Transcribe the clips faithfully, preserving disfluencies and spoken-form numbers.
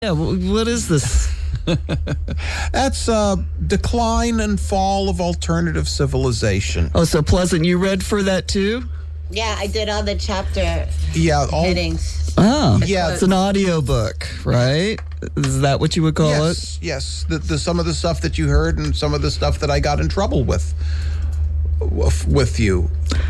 Yeah, what is this? That's uh, Decline and Fall of Alternative Civilization. Oh, so Pleasant, you read for that too? Yeah, I did all the chapter yeah, all, headings. Oh, yeah. It's an audio book, right? Is that what you would call yes, it? Yes, the, the, some of the stuff that you heard and some of the stuff that I got in trouble with, with, with you.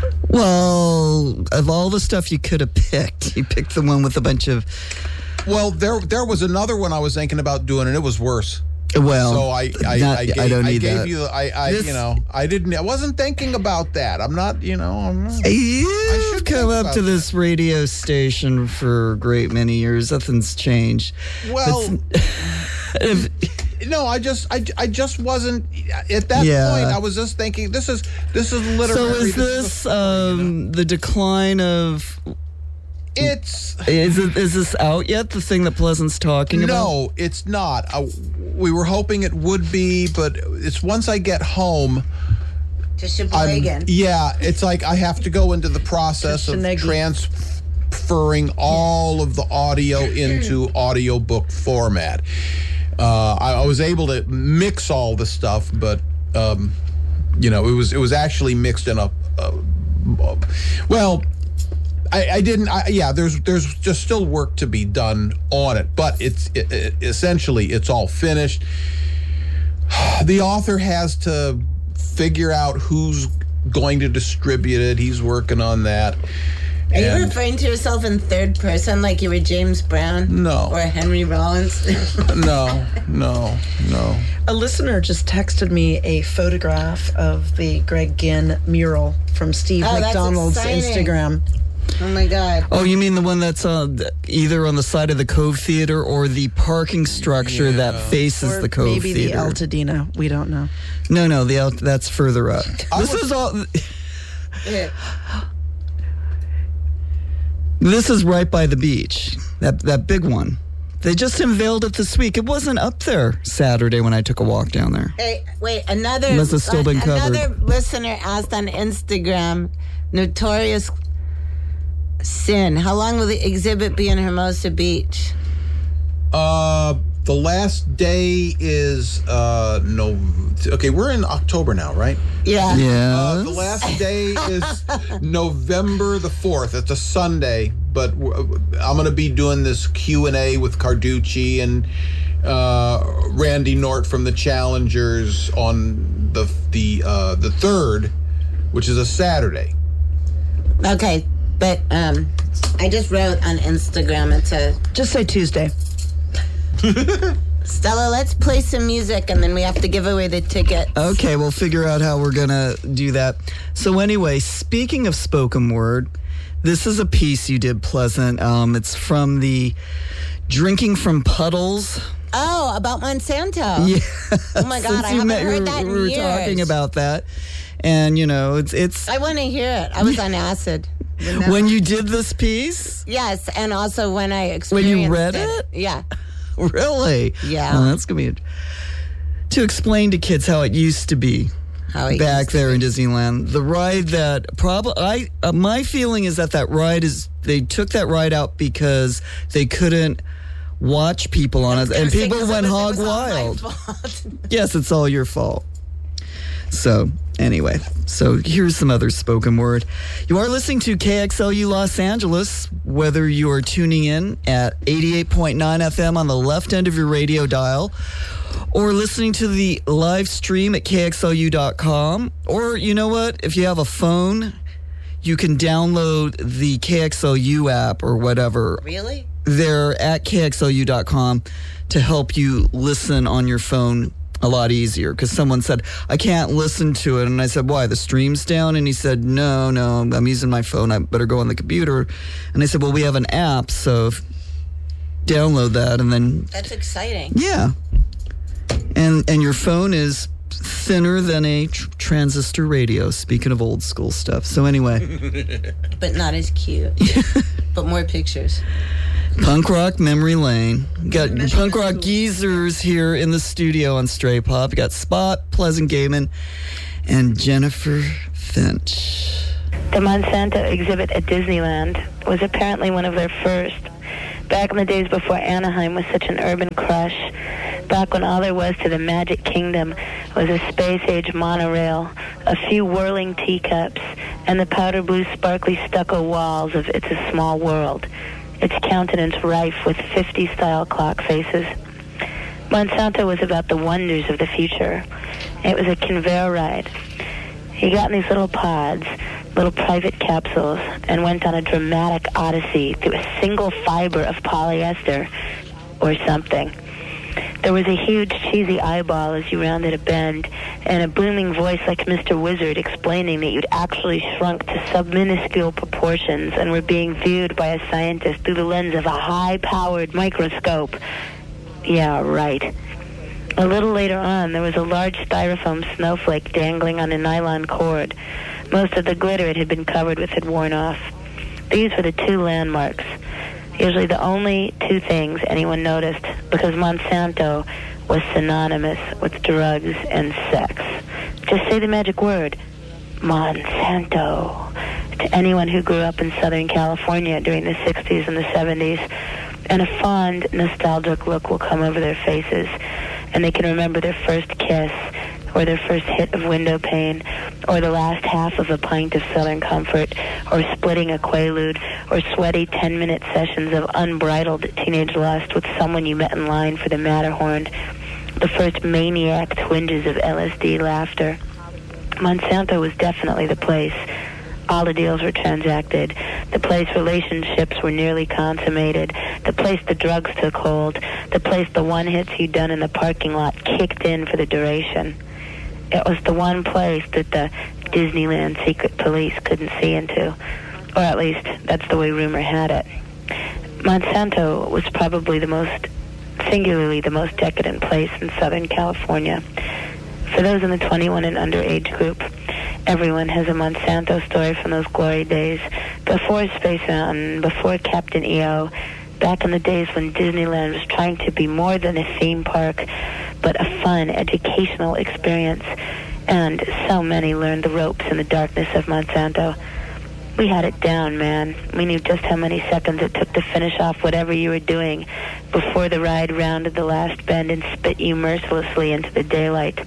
Well, of all the stuff you could have picked, you picked the one with a bunch of... Well, there there was another one I was thinking about doing, and it was worse. Well, so I I, not, I, gave, I don't I need gave that. you I, I This- you know I didn't I wasn't thinking about that. I'm not you know I'm not, You've should come think up about to this radio station for a great many years. Nothing's changed. well. If, No, I just, I, I just wasn't at that Yeah. point. I was just thinking, this is, this is so literary. is this um, the decline of? It's Is it is this out yet? The thing that Pleasant's talking about? no, it's not. I, we were hoping it would be, but it's once I get home. To I'm- Sheboygan. yeah, it's like I have to go into the process of Shenanigans. transferring all of the audio into audiobook format. Uh, I, I was able to mix all the stuff, but um, you know, it was it was actually mixed in a. a, a well, I, I didn't. I, yeah, there's there's just still work to be done on it, but it's it, it, essentially it's all finished. The author has to figure out who's going to distribute it. He's working on that. Are you And- referring to yourself in third person like you were James Brown? No. Or Henry Rollins? No, no, no. A listener just texted me a photograph of the Greg Ginn mural from Steve Oh, that's McDonald's exciting. Instagram. Oh my God. Oh, you mean the one that's on either on the side of the Cove Theater or the parking structure Yeah. that faces Or the Cove maybe Theater? the Altadena. We don't know. No, no, the Alt- that's further up. I This was- is all. Yeah. This is right by the beach. That that big one. They just unveiled it this week. It wasn't up there Saturday when I took a walk down there. Hey, wait, another, Must have still been covered. another listener asked on Instagram, Notorious Sin, how long will the exhibit be in Hermosa Beach? Uh, the last day is uh no. Okay, we're in October now, right? Yeah. Yeah. Uh, the last day is November the fourth. It's a Sunday, but w- I'm going to be doing this Q and A with Carducci and uh, Randy Nort from the Challengers on the the uh, the third, which is a Saturday. Okay, but um, I just wrote on Instagram, it said, Just say Tuesday. Stella, let's play some music and then we have to give away the ticket. Okay, we'll figure out how we're gonna do that. So anyway, speaking of spoken word, this is a piece you did, Pleasant. Um, it's from the Drinking from Puddles. Oh, about Monsanto. Yeah. Oh my God, Since I you haven't met, heard we that in were years. talking about that, and you know, it's it's I want to hear it. I was on acid. when you did this piece. Yes, and also when I When experienced you read it? Yeah. Really? Yeah. Oh, that's gonna be to explain to kids how it used to be How it back used to there in Disneyland. The ride that probably I uh, my feeling is that that ride is they took that ride out because they couldn't watch people on it, and Say, people 'cause it went was- it hog was all my wild. fault. Yes, it's all your fault. So, anyway, so here's some other spoken word. You are listening to K X L U Los Angeles, whether you are tuning in at eighty-eight point nine F M on the left end of your radio dial, or listening to the live stream at K X L U dot com, or you know what, if you have a phone, you can download the K X L U app or whatever. Really? They're at K X L U dot com to help you listen on your phone a lot easier, because someone said, I can't listen to it. And I said, why? The stream's down? And he said, no, no, I'm using my phone. I better go on the computer. And I said, well, we have an app, so if, download that. And then, That's exciting. yeah. And, and your phone is thinner than a tr- transistor radio, speaking of old school stuff. So anyway. But not as cute. But more pictures. Punk Rock Memory Lane. We got punk rock geezers here in the studio on Stray Pop. We got Spot, Pleasant Gaiman, and Jennifer Finch. The Monsanto exhibit at Disneyland was apparently one of their first, Back in the days before Anaheim was such an urban crush, back when all there was to the Magic Kingdom was a space-age monorail, a few whirling teacups, and the powder blue sparkly stucco walls of It's a Small World, its countenance rife with fifties-style clock faces. Monsanto was about the wonders of the future. It was a conveyor ride. He got in these little pods, little private capsules, and went on a dramatic odyssey through a single fiber of polyester or something. There was a huge cheesy eyeball as you rounded a bend, and a booming voice like Mister Wizard explaining that you'd actually shrunk to subminuscule proportions and were being viewed by a scientist through the lens of a high-powered microscope. Yeah, right. A little later on, there was a large styrofoam snowflake dangling on a nylon cord. Most of the glitter it had been covered with had worn off. These were the two landmarks. Usually the only two things anyone noticed, because Monsanto was synonymous with drugs and sex. Just say the magic word, Monsanto, to anyone who grew up in Southern California during the sixties and the seventies, and a fond, nostalgic look will come over their faces, and they can remember their first kiss, or their first hit of window pane, or the last half of a pint of Southern Comfort, or splitting a Quaalude, or sweaty ten-minute sessions of unbridled teenage lust with someone you met in line for the Matterhorn, the first maniac twinges of L S D laughter. Monsanto was definitely the place. All the deals were transacted. The place relationships were nearly consummated. The place the drugs took hold. The place the one-hits you'd done in the parking lot kicked in for the duration. It was the one place that the Disneyland secret police couldn't see into. Or at least, that's the way rumor had it. Monsanto was probably the most, singularly the most decadent place in Southern California. For those in the twenty-one and under age group, everyone has a Monsanto story from those glory days. Before Space Mountain, before Captain E O, back in the days when Disneyland was trying to be more than a theme park, but a fun, educational experience. And so many learned the ropes in the darkness of Monsanto. We had it down, man. We knew just how many seconds it took to finish off whatever you were doing before the ride rounded the last bend and spit you mercilessly into the daylight.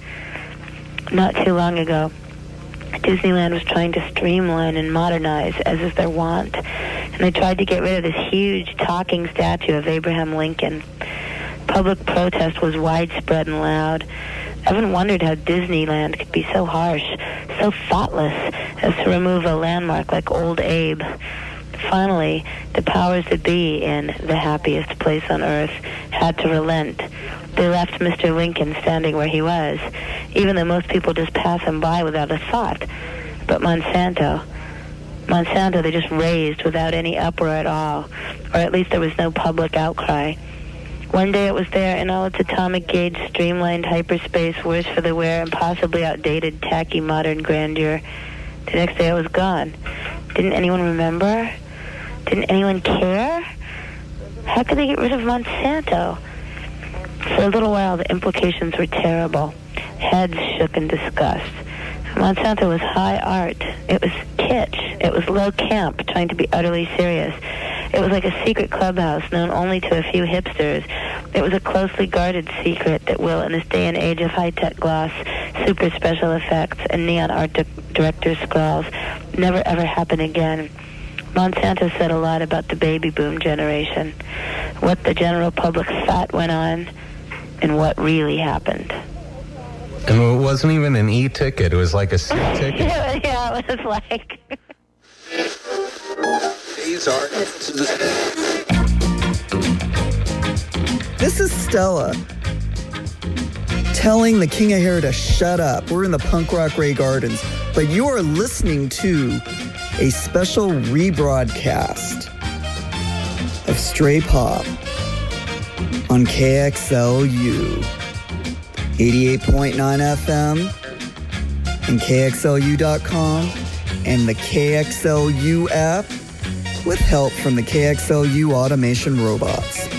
Not too long ago, Disneyland was trying to streamline and modernize, as is their wont, and they tried to get rid of this huge talking statue of Abraham Lincoln. Public protest was widespread and loud. Evan wondered how Disneyland could be so harsh, so thoughtless, as to remove a landmark like Old Abe. Finally, the powers that be in the happiest place on earth had to relent. They left Mister Lincoln standing where he was, even though most people just pass him by without a thought. But Monsanto, Monsanto they just razed without any uproar at all, or at least there was no public outcry. One day it was there in all its atomic gauge, streamlined hyperspace, worse for the wear, and possibly outdated, tacky, modern grandeur. The next day it was gone. Didn't anyone remember? Didn't anyone care? How could they get rid of Monsanto? For a little while, the implications were terrible. Heads shook in disgust. Monsanto was high art. It was kitsch. It was low camp, trying to be utterly serious. It was like a secret clubhouse known only to a few hipsters. It was a closely guarded secret that will, in this day and age of high-tech gloss, super special effects, and neon art di- director's scrawls, never ever happen again. Monsanto said a lot about the baby boom generation, what the general public thought went on, and what really happened. And it wasn't even an e-ticket. It was like a C-ticket. Yeah, it was like... These are... This is Stella telling the King of Hair to shut up. We're in the Punk Rock Ray Gardens, but you are listening to a special rebroadcast of Stray Pop on K X L U eighty-eight point nine F M and K X L U dot com and the K X L U app with help from the K X L U automation robots.